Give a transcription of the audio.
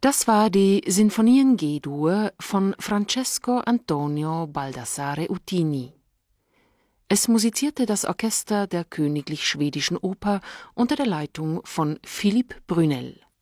Das war die Sinfonien G-Dur von Francesco Antonio Baldassare Utini. Es musizierte das Orchester der Königlich Schwedischen Oper unter der Leitung von Philipp Brünel.